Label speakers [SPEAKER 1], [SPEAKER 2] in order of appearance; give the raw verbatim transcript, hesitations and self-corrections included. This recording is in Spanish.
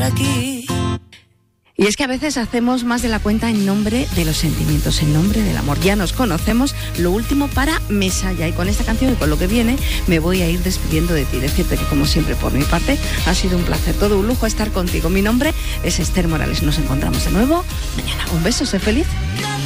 [SPEAKER 1] estar aquí.
[SPEAKER 2] Y es que a veces hacemos más de la cuenta en nombre de los sentimientos, en nombre del amor. Ya nos conocemos. Lo último para Mesalla. Y con esta canción y con lo que viene me voy a ir despidiendo de ti. Decirte que como siempre por mi parte ha sido un placer, todo un lujo estar contigo. Mi nombre es Esther Morales. Nos encontramos de nuevo mañana. Un beso, sé feliz.